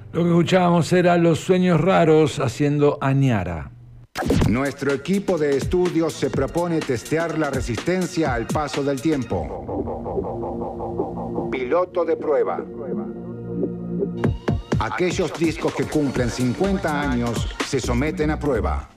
Lo que escuchábamos era Los Sueños Raros haciendo Añara. Nuestro equipo de estudios se propone testear la resistencia al paso del tiempo. Piloto de prueba. Aquellos discos que cumplen 50 años se someten a prueba.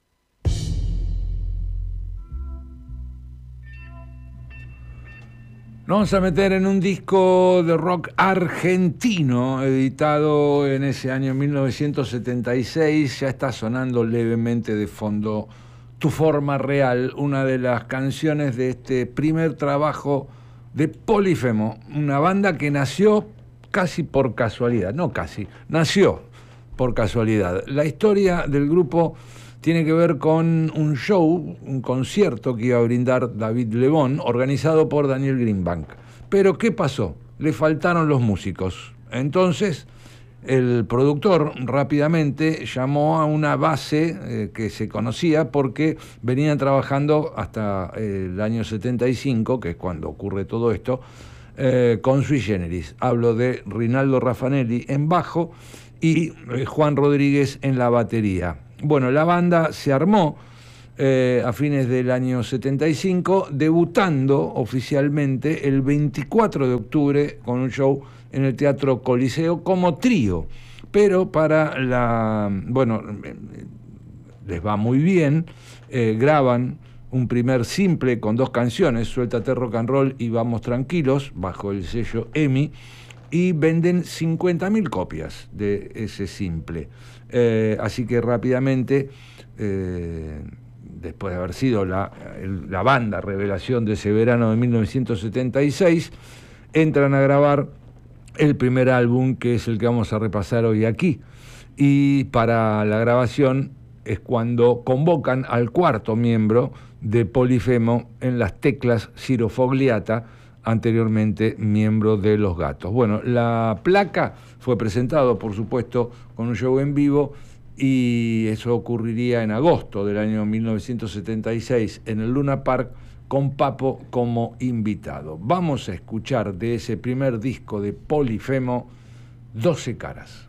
Nos vamos a meter en un disco de rock argentino, editado en ese año 1976. Ya está sonando levemente de fondo Tu Forma Real, una de las canciones de este primer trabajo de Polifemo, una banda que nació casi por casualidad, no casi, nació por casualidad. La historia del grupo tiene que ver con un show, un concierto que iba a brindar David Lebón, organizado por Daniel Greenbank. Pero ¿qué pasó? Le faltaron los músicos. Entonces, el productor rápidamente llamó a una base que se conocía porque venían trabajando hasta el año 75, que es cuando ocurre todo esto, con Sui Generis. Hablo de Rinaldo Raffanelli en bajo y Juan Rodríguez en la batería. Bueno, la banda se armó a fines del año 75, debutando oficialmente el 24 de octubre con un show en el Teatro Coliseo como trío. Pero les va muy bien, graban un primer simple con 2 canciones, Suéltate Rock and Roll y Vamos Tranquilos, bajo el sello EMI, y venden 50.000 copias de ese simple. Así que rápidamente, después de haber sido la banda revelación de ese verano de 1976, entran a grabar el primer álbum, que es el que vamos a repasar hoy aquí. Y para la grabación es cuando convocan al 4.º miembro de Polifemo en las teclas, Ciro Fogliata, anteriormente miembro de Los Gatos. Bueno, la placa fue presentado, por supuesto, con un show en vivo, y eso ocurriría en agosto del año 1976 en el Luna Park, con Papo como invitado. Vamos a escuchar de ese primer disco de Polifemo, 12 caras.